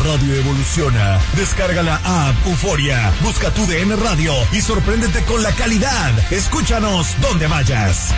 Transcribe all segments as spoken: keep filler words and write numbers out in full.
radio evoluciona. Descarga la app Euforia, busca tu D N Radio y sorpréndete con la calidad. Escúchanos donde vayas.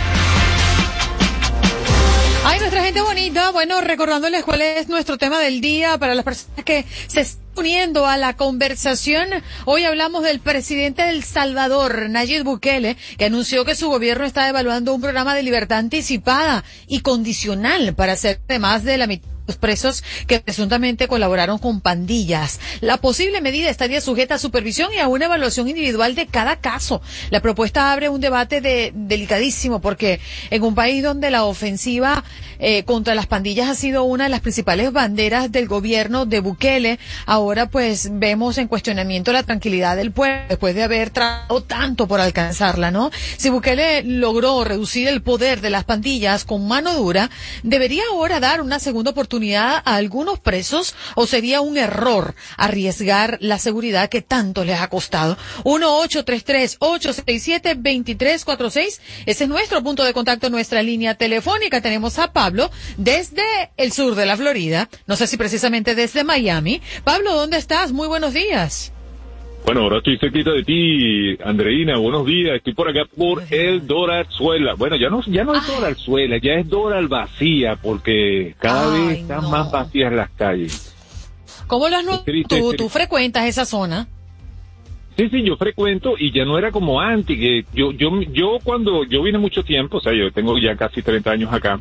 Ay, nuestra gente bonita, bueno, recordándoles cuál es nuestro tema del día para las personas que se están uniendo a la conversación. Hoy hablamos del presidente de El Salvador, Nayib Bukele, que anunció que su gobierno está evaluando un programa de libertad anticipada y condicional para hacer de más de la mitad los presos que presuntamente colaboraron con pandillas. La posible medida estaría sujeta a supervisión y a una evaluación individual de cada caso. La propuesta abre un debate de, delicadísimo porque en un país donde la ofensiva eh, contra las pandillas ha sido una de las principales banderas del gobierno de Bukele, ahora pues vemos en cuestionamiento la tranquilidad del pueblo después de haber tratado tanto por alcanzarla, ¿no? Si Bukele logró reducir el poder de las pandillas con mano dura, ¿debería ahora dar una segunda oportunidad a algunos presos o sería un error arriesgar la seguridad que tanto les ha costado? uno ocho tres tres, ocho seis siete, dos tres cuatro seis, ese es nuestro punto de contacto, nuestra línea telefónica. Tenemos a Pablo desde el sur de la Florida, no sé si precisamente desde Miami. Pablo, ¿dónde estás? Muy buenos días. Bueno, ahora estoy cerquita de ti, Andreina, buenos días, estoy por acá por el Doralzuela. Bueno, ya no ya no es Doralzuela, ya es Doral vacía, porque cada Ay, vez están no. más vacías las calles. ¿Cómo lo has notado? triste, ¿Tú, es tú frecuentas esa zona? Sí, sí, yo frecuento y ya no era como antes, que yo yo yo cuando yo vine mucho tiempo, o sea, yo tengo ya casi treinta años acá,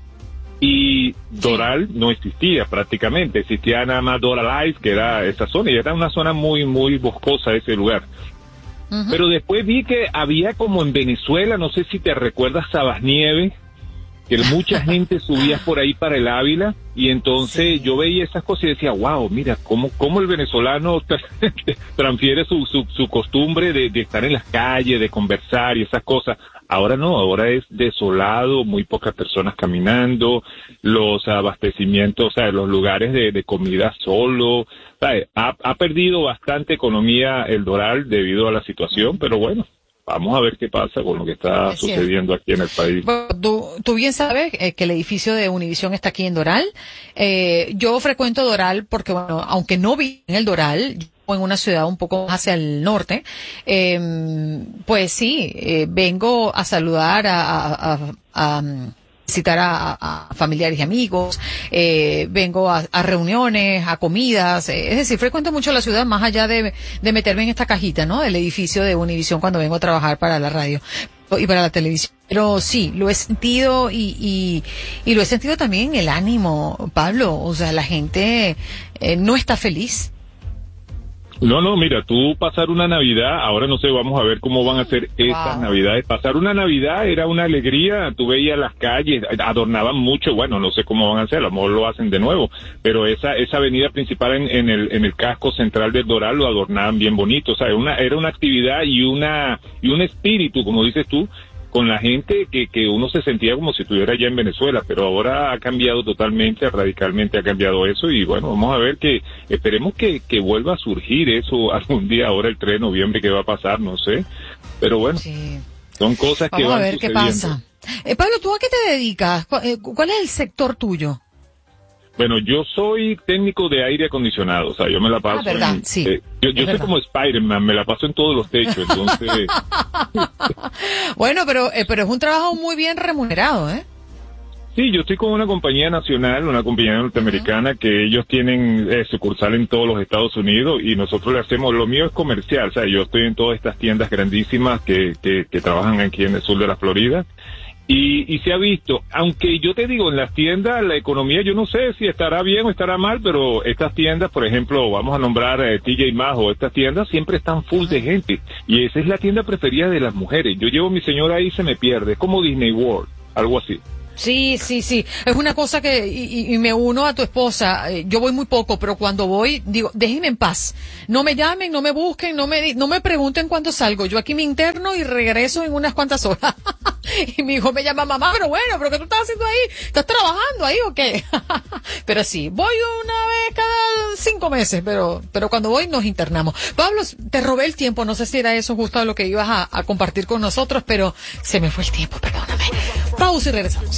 y Doral no existía prácticamente, existía nada más Doral Ice, que era esa zona, y era una zona muy, muy boscosa ese lugar. Uh-huh. Pero después vi que había como en Venezuela, no sé si te recuerdas Sabasnieve, que mucha gente subía por ahí para el Ávila, y entonces sí. Yo veía esas cosas y decía, wow, mira, cómo, cómo el venezolano transfiere su, su, su costumbre de, de estar en las calles, de conversar y esas cosas. Ahora no, ahora es desolado, muy pocas personas caminando, los abastecimientos, o sea, los lugares de, de comida solo, ¿sabes? Ha, ha perdido bastante economía el Doral debido a la situación, pero bueno, vamos a ver qué pasa con lo que está es sucediendo cierto. Aquí en el país. Bueno, tú, tú bien sabes eh, que el edificio de Univisión está aquí en Doral. Eh, yo frecuento Doral porque, bueno, aunque no vi en el Doral, en una ciudad un poco más hacia el norte, eh, pues sí, eh, vengo a saludar, a, a, a, a visitar a, a familiares y amigos, eh, vengo a, a reuniones, a comidas, eh, es decir, frecuento mucho la ciudad más allá de, de meterme en esta cajita, ¿no? Del edificio de Univisión cuando vengo a trabajar para la radio y para la televisión. Pero sí, lo he sentido y, y, y lo he sentido también en el ánimo, Pablo, o sea, la gente eh, no está feliz. No, no, mira, tú pasar una Navidad, ahora no sé, vamos a ver cómo van a ser estas wow. Navidades. Pasar una Navidad era una alegría, tú veías las calles, adornaban mucho, bueno, no sé cómo van a hacer, a lo mejor lo hacen de nuevo, pero esa esa avenida principal en, en el en el casco central del Doral lo adornaban bien bonito, o sea, era una, era una actividad y una y un espíritu, como dices tú, con la gente que, que uno se sentía como si estuviera allá en Venezuela, pero ahora ha cambiado totalmente, radicalmente ha cambiado eso y bueno, vamos a ver que, esperemos que, que vuelva a surgir eso algún día, ahora el tres de noviembre, ¿qué va a pasar? No sé, pero bueno, sí. Son cosas que vamos van a ver sucediendo. Qué pasa. Eh, Pablo, ¿tú a qué te dedicas? ¿Cuál es el sector tuyo? Bueno, yo soy técnico de aire acondicionado, o sea, yo me la paso ah, ¿verdad? en... Sí, eh, yo yo soy verdad. Como Spider-Man, me la paso en todos los techos, entonces... Bueno, pero eh, pero es un trabajo muy bien remunerado, ¿eh? Sí, yo estoy con una compañía nacional, una compañía norteamericana, uh-huh. que ellos tienen eh, sucursal en todos los Estados Unidos y nosotros le hacemos, lo mío es comercial, o sea, yo estoy en todas estas tiendas grandísimas que, que, que trabajan aquí en el sur de la Florida. Y, y se ha visto, aunque yo te digo, en las tiendas la economía yo no sé si estará bien o estará mal, pero estas tiendas, por ejemplo, vamos a nombrar eh, T J Maxx o estas tiendas siempre están full de gente y esa es la tienda preferida de las mujeres. Yo llevo a mi señora ahí y se me pierde, es como Disney World, algo así. Sí, sí, sí. Es una cosa que, y, y me uno a tu esposa, eh, yo voy muy poco, pero cuando voy, digo, déjenme en paz. No me llamen, no me busquen, no me, no me pregunten cuándo salgo. Yo aquí me interno y regreso en unas cuantas horas. Y mi hijo me llama, mamá, pero bueno, ¿pero qué tú estás haciendo ahí? ¿Estás trabajando ahí o qué? Pero sí, voy una vez cada cinco meses, pero, pero cuando voy nos internamos. Pablo, te robé el tiempo, no sé si era eso justo lo que ibas a, a compartir con nosotros, pero se me fue el tiempo, perdóname. Pausa y regresamos.